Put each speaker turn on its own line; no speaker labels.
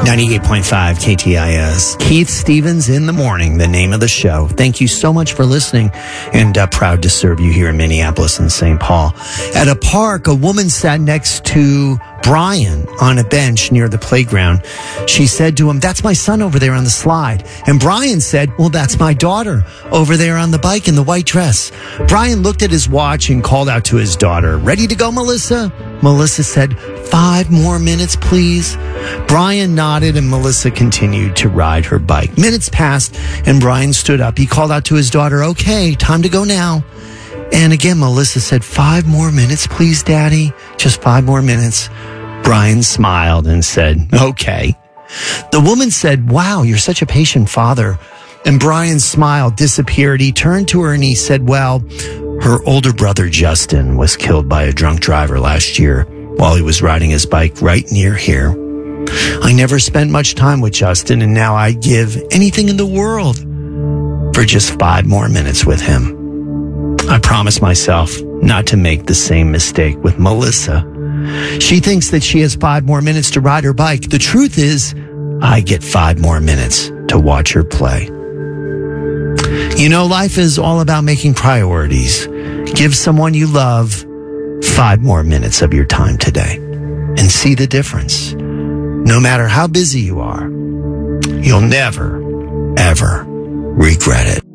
98.5 KTIS. Keith Stevens in the morning, the name of the show. Thank you so much for listening, and proud to serve you here in Minneapolis and St. Paul. At a park, a woman sat next to Brian on a bench near the playground. She said to him, "That's my son over there on the slide." And Brian said, "Well, that's my daughter over there on the bike in the white dress." Brian looked at his watch and called out to his daughter, "Ready to go, Melissa?" Melissa said, "5 more minutes, please." Brian nodded and Melissa continued to ride her bike. Minutes passed and Brian stood up. He called out to his daughter, "Okay, time to go now." And again, Melissa said, "5 more minutes, please, Daddy. Just 5 more minutes." Brian smiled and said, "Okay." The woman said, "Wow, you're such a patient father." And Brian's smile disappeared. He turned to her and he said, "Well, her older brother, Justin, was killed by a drunk driver last year while he was riding his bike right near here. I never spent much time with Justin, and now I'd give anything in the world for just 5 more minutes with him. I promised myself not to make the same mistake with Melissa. She thinks that she has 5 more minutes to ride her bike. The truth is, I get 5 more minutes to watch her play." You know, life is all about making priorities. Give someone you love 5 more minutes of your time today and see the difference. No matter how busy you are, you'll never, ever regret it.